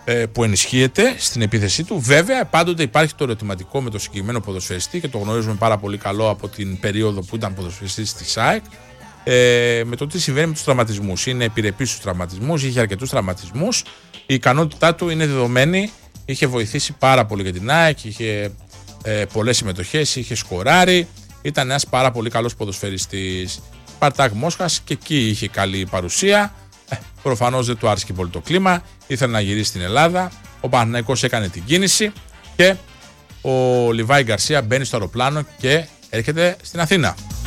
που ενισχύεται στην επίθεσή του. Βέβαια, πάντοτε υπάρχει το ερωτηματικό με το συγκεκριμένο ποδοσφαιριστή και το γνωρίζουμε πάρα πολύ καλό από την περίοδο που ήταν ποδοσφαιριστής της ΑΕΚ. Με το τι συμβαίνει με τους τραυματισμούς. Είναι επιρρεπής στους τραυματισμούς, είχε αρκετούς τραυματισμούς. Η ικανότητά του είναι δεδομένη. Είχε βοηθήσει πάρα πολύ για την ΑΕΚ, είχε πολλές συμμετοχές, είχε σκοράρει. Ήταν ένας πάρα πολύ καλός ποδοσφαιριστής. Σπαρτάκ Μόσχας και εκεί είχε καλή παρουσία. Προφανώς δεν του άρεσε και πολύ το κλίμα. Ήθελε να γυρίσει στην Ελλάδα. Ο Παναθηναϊκός έκανε την κίνηση και ο Λιβάη Γκαρσία μπαίνει στο αεροπλάνο και έρχεται στην Αθήνα.